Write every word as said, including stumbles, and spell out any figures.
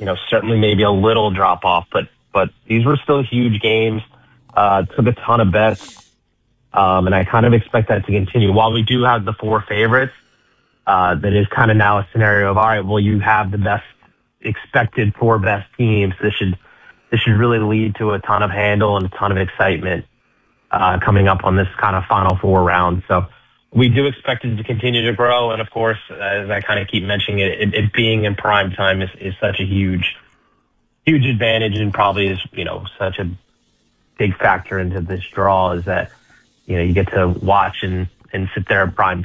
you know, certainly maybe a little drop off, but but these were still huge games. Uh, took a ton of bets, um, and I kind of expect that to continue. While we do have the four favorites, uh, that is kind of now a scenario of, all right, well, you have the best expected four best teams. This should this should really lead to a ton of handle and a ton of excitement uh, coming up on this kind of final four round. So we do expect it to continue to grow, and of course, as I kind of keep mentioning it, it, it being in prime time is, is such a huge, huge advantage, and probably is, you know, such a big factor into this draw, is that, you know, you get to watch and, and sit there at prime